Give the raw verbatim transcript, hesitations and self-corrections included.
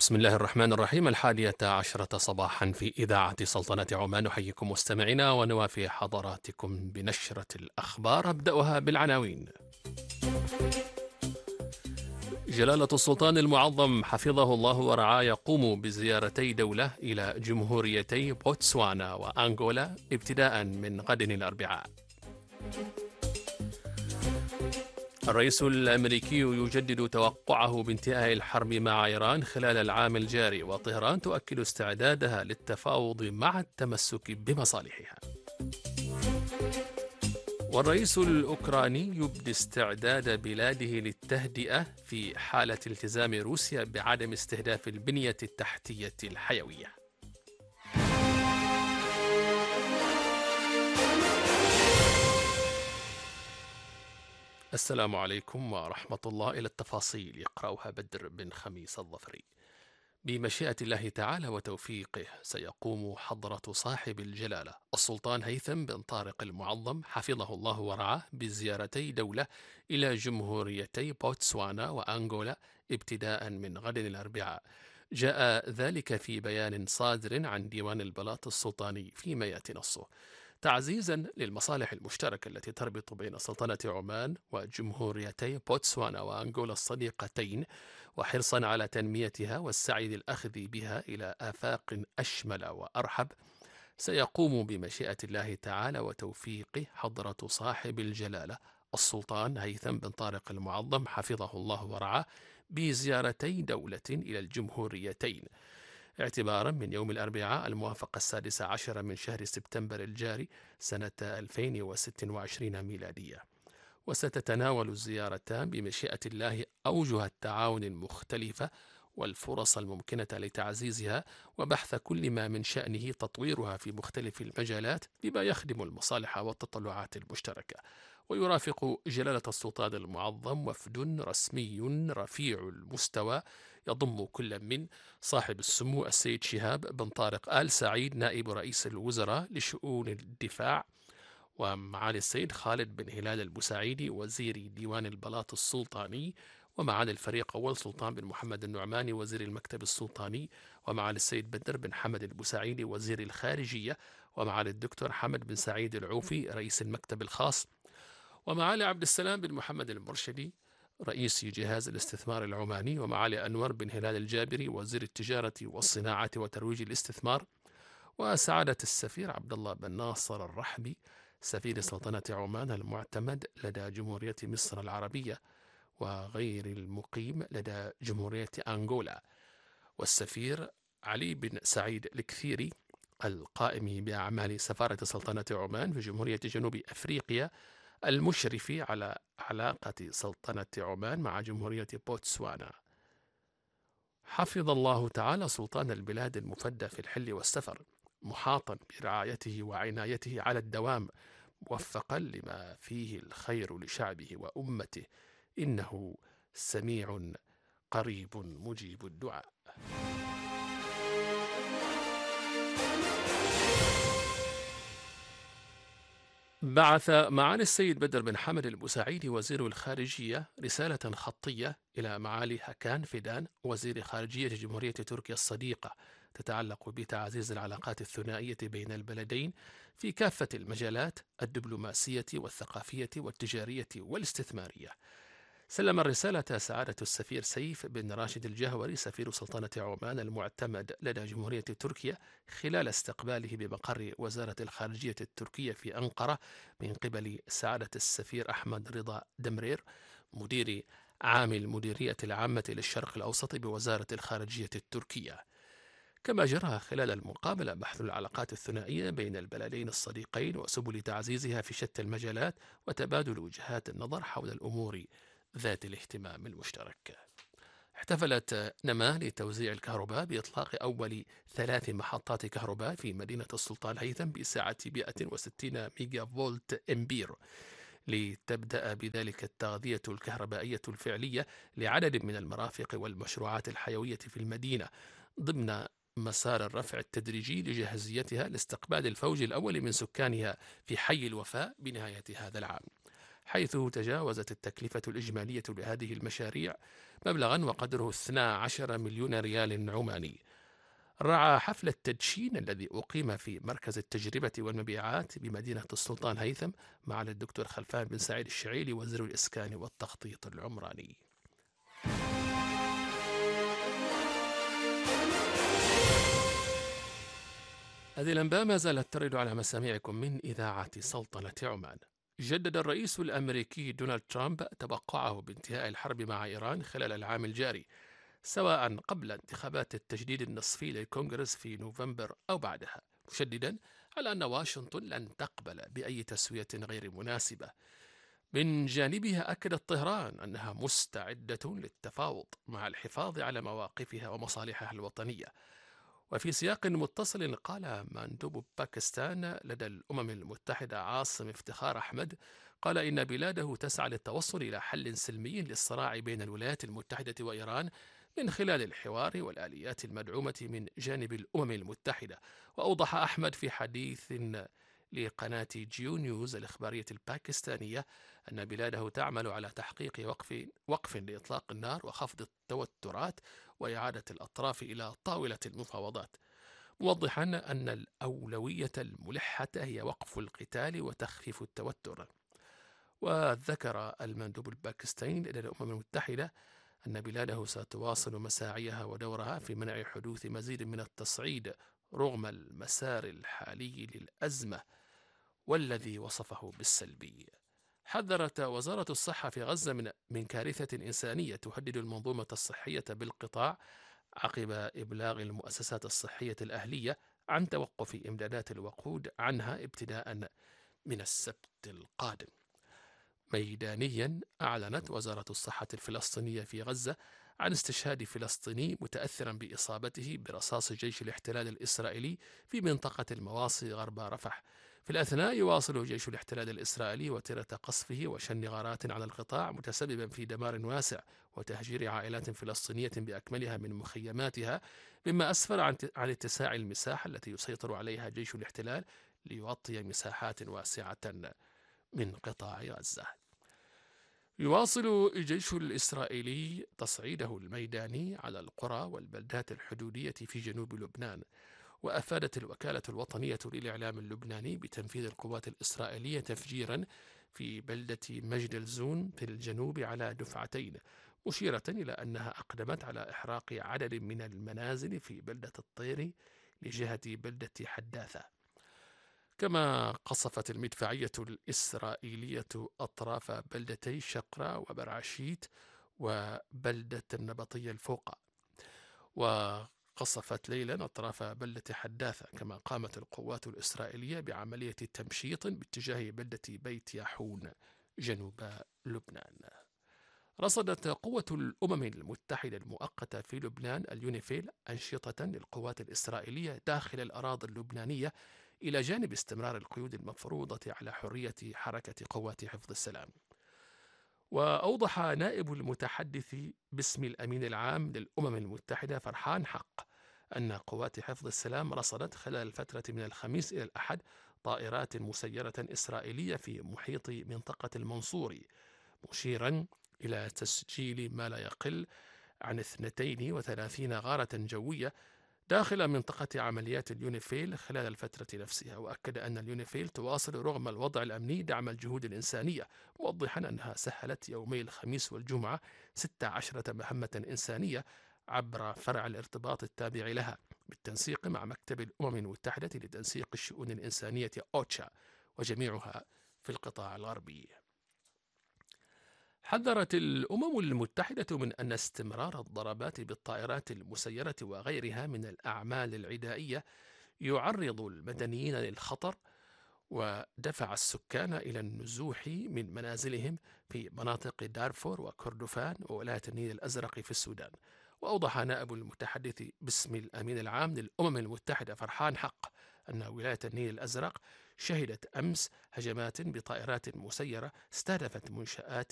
بسم الله الرحمن الرحيم. الحادية عشرة صباحا في إذاعة سلطنة عمان، نحييكم مستمعينا ونوافي حضراتكم بنشرة الأخبار. أبدأها بالعناوين. جلالة السلطان المعظم حفظه الله ورعاه يقوم بزيارتي دولة إلى جمهوريتي بوتسوانا وأنغولا ابتداء من غد الأربعاء. الرئيس الأمريكي يجدد توقعه بانتهاء الحرب مع إيران خلال العام الجاري، وطهران تؤكد استعدادها للتفاوض مع التمسك بمصالحها. والرئيس الأوكراني يبدي استعداد بلاده للتهدئة في حالة التزام روسيا بعدم استهداف البنية التحتية الحيوية. السلام عليكم ورحمة الله. إلى التفاصيل يقرأها بدر بن خميس الظفري. بمشيئة الله تعالى وتوفيقه سيقوم حضرة صاحب الجلالة السلطان هيثم بن طارق المعظم حفظه الله ورعاه بزيارتي دولة إلى جمهوريتي بوتسوانا وأنغولا ابتداء من غد الأربعاء. جاء ذلك في بيان صادر عن ديوان البلاط السلطاني، فيما يأتي نصه: تعزيزا للمصالح المشتركة التي تربط بين سلطنة عمان وجمهوريتي بوتسوانا وأنغولا الصديقتين، وحرصا على تنميتها والسعي للأخذ بها إلى آفاق أشمل وأرحب، سيقوم بمشيئة الله تعالى وتوفيقه حضرة صاحب الجلالة السلطان هيثم بن طارق المعظم حفظه الله ورعاه بزيارتي دولة إلى الجمهوريتين اعتبارا من يوم الأربعاء الموافق السادس عشر من شهر سبتمبر الجاري سنة ألفين وستة وعشرين ميلادية. وستتناول الزيارتان بمشيئة الله أوجه التعاون المختلفة والفرص الممكنة لتعزيزها وبحث كل ما من شأنه تطويرها في مختلف المجالات بما يخدم المصالح والتطلعات المشتركة. ويرافق جلالة السلطان المعظم وفد رسمي رفيع المستوى يضم كل من صاحب السمو السيد شهاب بن طارق آل سعيد نائب رئيس الوزراء لشؤون الدفاع، ومعالي السيد خالد بن هلال البوسعيدي وزير ديوان البلاط السلطاني، ومعالي الفريق أول سلطان بن محمد النعماني وزير المكتب السلطاني، ومعالي السيد بدر بن حمد البوسعيدي وزير الخارجية، ومعالي الدكتور حمد بن سعيد العوفي رئيس المكتب الخاص، ومعالي عبد السلام بن محمد المرشدي رئيس جهاز الاستثمار العماني، ومعالي أنور بن هلال الجابري وزير التجارة والصناعة وترويج الاستثمار، وسعادة السفير عبد الله بن ناصر الرحبي سفير سلطنة عمان المعتمد لدى جمهورية مصر العربية وغير المقيم لدى جمهورية أنغولا، والسفير علي بن سعيد الكثيري القائم بأعمال سفارة سلطنة عمان في جمهورية جنوب أفريقيا المشرف على علاقة سلطنة عمان مع جمهورية بوتسوانا. حفظ الله تعالى سلطان البلاد المفدى في الحل والسفر، محاطا برعايته وعنايته على الدوام، موفقا لما فيه الخير لشعبه وأمته، إنه سميع قريب مجيب الدعاء. بعث معالي السيد بدر بن حمد البوسعيدي وزير الخارجية رسالة خطية إلى معالي هكان فيدان وزير خارجية جمهورية تركيا الصديقة تتعلق بتعزيز العلاقات الثنائية بين البلدين في كافة المجالات الدبلوماسية والثقافية والتجارية والاستثمارية. سلم الرسالة سعادة السفير سيف بن راشد الجهوري سفير سلطنة عمان المعتمد لدى جمهورية تركيا خلال استقباله بمقر وزارة الخارجية التركية في أنقرة من قبل سعادة السفير أحمد رضا دمرير مدير عام المديرية العامة للشرق الأوسط بوزارة الخارجية التركية. كما جرى خلال المقابلة بحث العلاقات الثنائية بين البلدين الصديقين وسبل تعزيزها في شتى المجالات وتبادل وجهات النظر حول الأمور ذات الاهتمام المشترك. احتفلت نما لتوزيع الكهرباء بإطلاق أول ثلاث محطات كهرباء في مدينة السلطان هيثم بسعة مئة وستين ميجا فولت أمبير، لتبدأ بذلك التغذية الكهربائية الفعلية لعدد من المرافق والمشروعات الحيوية في المدينة ضمن مسار الرفع التدريجي لجاهزيتها لاستقبال الفوج الأول من سكانها في حي الوفاء بنهاية هذا العام. حيث تجاوزت التكلفة الإجمالية لهذه المشاريع مبلغا وقدره اثني عشر مليون ريال عماني. رعى حفل التدشين الذي أقيم في مركز التجربة والمبيعات بمدينة السلطان هيثم معالي الدكتور خلفان بن سعيد الشعيلي وزير الإسكان والتخطيط العمراني. هذه الأنباء ما زالت ترد على مسامعكم من إذاعة سلطنة عمان. جدد الرئيس الأمريكي دونالد ترامب توقعه بانتهاء الحرب مع إيران خلال العام الجاري، سواء قبل انتخابات التجديد النصفي للكونغرس في نوفمبر أو بعدها، مشددا على أن واشنطن لن تقبل بأي تسوية غير مناسبة. من جانبها أكدت طهران أنها مستعدة للتفاوض مع الحفاظ على مواقفها ومصالحها الوطنية. وفي سياق متصل، قال مندوب باكستان لدى الأمم المتحدة عاصم افتخار أحمد قال إن بلاده تسعى للتوصل إلى حل سلمي للصراع بين الولايات المتحدة وإيران من خلال الحوار والآليات المدعومة من جانب الأمم المتحدة. وأوضح أحمد في حديث لقناة جيو نيوز الإخبارية الباكستانية أن بلاده تعمل على تحقيق وقف, وقف لإطلاق النار وخفض التوترات وإعادة الأطراف إلى طاولة المفاوضات، موضحا أن الأولوية الملحة هي وقف القتال وتخفيف التوتر. وذكر المندوب الباكستاني لدى الأمم المتحدة أن بلاده ستواصل مساعيها ودورها في منع حدوث مزيد من التصعيد رغم المسار الحالي للأزمة والذي وصفه بالسلبي. حذرت وزارة الصحة في غزة من من كارثة إنسانية تهدد المنظومة الصحية بالقطاع عقب إبلاغ المؤسسات الصحية الأهلية عن توقف إمدادات الوقود عنها ابتداء من السبت القادم. ميدانيا، أعلنت وزارة الصحة الفلسطينية في غزة عن استشهاد فلسطيني متأثرا بإصابته برصاص جيش الاحتلال الإسرائيلي في منطقة المواصي غرب رفح. في الأثناء يواصل جيش الاحتلال الإسرائيلي وتيرة قصفه وشن غارات على القطاع متسببا في دمار واسع وتهجير عائلات فلسطينية بأكملها من مخيماتها، مما أسفر عن عن اتساع المساحة التي يسيطر عليها جيش الاحتلال ليغطي مساحات واسعة من قطاع غزة. يواصل الجيش الإسرائيلي تصعيده الميداني على القرى والبلدات الحدودية في جنوب لبنان. وأفادت الوكالة الوطنية للإعلام اللبناني بتنفيذ القوات الإسرائيلية تفجيرا في بلدة مجد الزون في الجنوب على دفعتين، مشيرة إلى أنها أقدمت على إحراق عدد من المنازل في بلدة الطير لجهة بلدة حداثة. كما قصفت المدفعية الإسرائيلية أطراف بلدتي شقرة وبرعشيت وبلدة النبطية الفوقة، وقصفت ليلا أطراف بلدة حداثة. كما قامت القوات الإسرائيلية بعملية تمشيط باتجاه بلدة بيت ياحون جنوب لبنان. رصدت قوة الأمم المتحدة المؤقتة في لبنان اليونيفيل أنشطة للقوات الإسرائيلية داخل الأراضي اللبنانية إلى جانب استمرار القيود المفروضة على حرية حركة قوات حفظ السلام. وأوضح نائب المتحدث باسم الأمين العام للأمم المتحدة فرحان حق أن قوات حفظ السلام رصدت خلال الفترة من الخميس إلى الأحد طائرات مسيرة إسرائيلية في محيط منطقة المنصوري، مشيرا إلى تسجيل ما لا يقل عن اثنتين وثلاثين غارة جوية داخل منطقة عمليات اليونيفيل خلال الفترة نفسها. وأكد أن اليونيفيل تواصل رغم الوضع الأمني دعم الجهود الإنسانية، موضحا أنها سهلت يومي الخميس والجمعة ستة عشرة مهمة إنسانية عبر فرع الارتباط التابع لها بالتنسيق مع مكتب الأمم المتحدة لتنسيق الشؤون الإنسانية أوتشا، وجميعها في القطاع الغربي. حذرت الأمم المتحدة من أن استمرار الضربات بالطائرات المسيرة وغيرها من الأعمال العدائية يعرض المدنيين للخطر، ودفع السكان إلى النزوح من منازلهم في مناطق دارفور وكردفان وولاية النيل الأزرق في السودان. وأوضح نائب المتحدث باسم الأمين العام للأمم المتحدة فرحان حق أن ولاية النيل الأزرق شهدت أمس هجمات بطائرات مسيرة استهدفت منشآت